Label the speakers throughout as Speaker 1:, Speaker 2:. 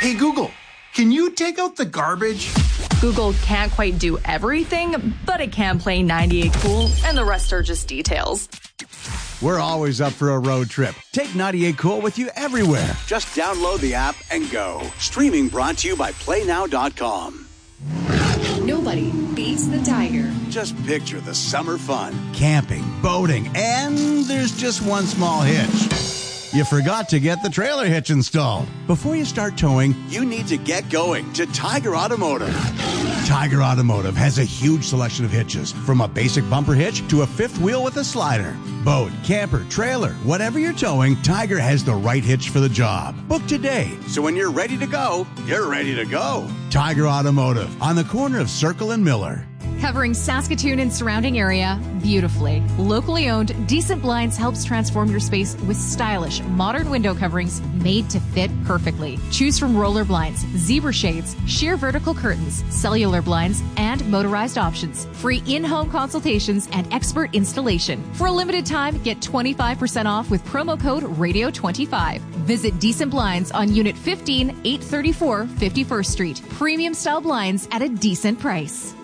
Speaker 1: Hey, Google, can you take out the garbage?
Speaker 2: Google can't quite do everything, but it can play 98 Cool, and the rest are just details.
Speaker 3: We're always up for a road trip. Take 98 Cool with you everywhere. Just download the app and go. Streaming brought to you by PlayNow.com.
Speaker 4: Nobody beats the Tiger.
Speaker 3: Just picture the summer fun. Camping, boating, and there's just one small hitch. You forgot to get the trailer hitch installed. Before you start towing, you need to get going to Tiger Automotive. Tiger Automotive has a huge selection of hitches, from a basic bumper hitch to a fifth wheel with a slider. Boat, camper, trailer, whatever you're towing, Tiger has the right hitch for the job. Book today, so when you're ready to go, you're ready to go. Tiger Automotive, on the corner of Circle and Miller.
Speaker 5: Covering Saskatoon and surrounding area beautifully. Locally owned, Decent Blinds helps transform your space with stylish, modern window coverings made to fit perfectly. Choose from roller blinds, zebra shades, sheer vertical curtains, cellular blinds, and motorized options. Free in-home consultations and expert installation. For a limited time, get 25% off with promo code RADIO25. Visit Decent Blinds on Unit 15, 834 51st Street. Premium style blinds at a decent price.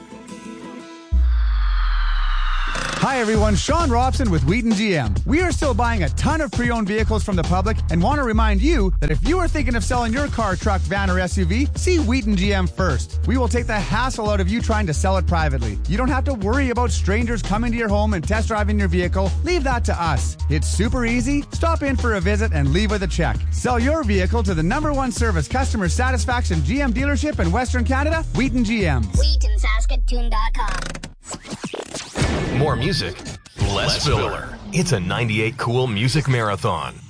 Speaker 6: Hi everyone, Sean Robson with Wheaton GM. We are still buying a ton of pre-owned vehicles from the public and want to remind you that if you are thinking of selling your car, truck, van, or SUV, see Wheaton GM first. We will take the hassle out of you trying to sell it privately. You don't have to worry about strangers coming to your home and test driving your vehicle. Leave that to us. It's super easy. Stop in for a visit and leave with a check. Sell your vehicle to the #1 service customer satisfaction GM dealership in Western Canada, Wheaton GM.
Speaker 7: WheatonSaskatoon.com.
Speaker 8: More music, less filler. It's a 98 Cool Music Marathon.